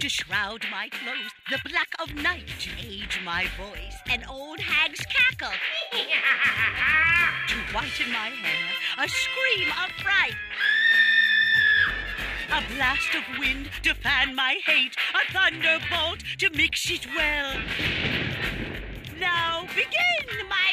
to shroud my clothes, the black of night to age my voice, an old hag's cackle to whiten my hair, a scream of fright, a blast of wind to fan my hate, a thunderbolt to mix it well. Now begin, my